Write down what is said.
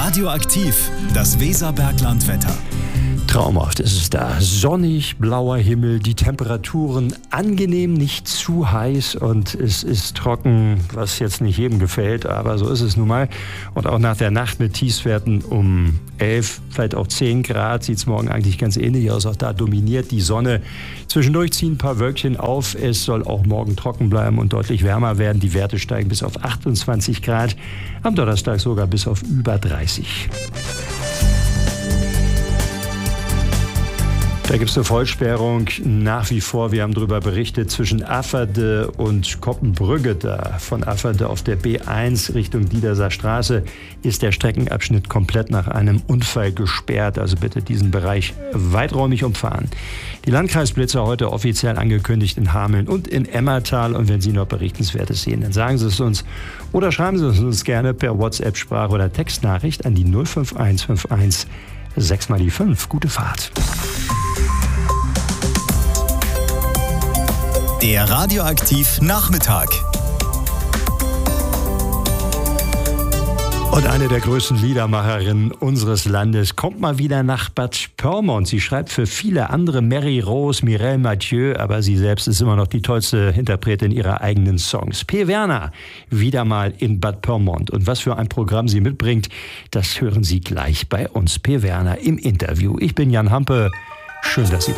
Radioaktiv, das Weserberglandwetter. Traumhaft ist es da. Sonnig, blauer Himmel, die Temperaturen angenehm, nicht zu heiß und es ist trocken, was jetzt nicht jedem gefällt, aber so ist es nun mal. Und auch nach der Nacht mit Tiefstwerten um 11, vielleicht auch 10 Grad sieht es morgen eigentlich ganz ähnlich aus. Auch da dominiert die Sonne. Zwischendurch ziehen ein paar Wölkchen auf. Es soll auch morgen trocken bleiben und deutlich wärmer werden. Die Werte steigen bis auf 28 Grad, am Donnerstag sogar bis auf über 30. Da gibt es eine Vollsperrung nach wie vor. Wir haben darüber berichtet, zwischen Afferde und Koppenbrügge. Da von Afferde auf der B1 Richtung Diederser Straße ist der Streckenabschnitt komplett nach einem Unfall gesperrt. Also bitte diesen Bereich weiträumig umfahren. Die Landkreisblitzer heute offiziell angekündigt in Hameln und in Emmertal. Und wenn Sie noch Berichtenswertes sehen, dann sagen Sie es uns oder schreiben Sie es uns gerne per WhatsApp, Sprach- oder Textnachricht an die 05151 6 mal die 5. Gute Fahrt. Der Radioaktiv Nachmittag. Und eine der größten Liedermacherinnen unseres Landes kommt mal wieder nach Bad Pyrmont. Sie schreibt für viele andere Mary Rose, Mireille Mathieu, aber sie selbst ist immer noch die tollste Interpretin ihrer eigenen Songs. P. Werner, wieder mal in Bad Pyrmont. Und was für ein Programm sie mitbringt, das hören Sie gleich bei uns. P. Werner im Interview. Ich bin Jan Hampe. Schön, dass Sie da sind.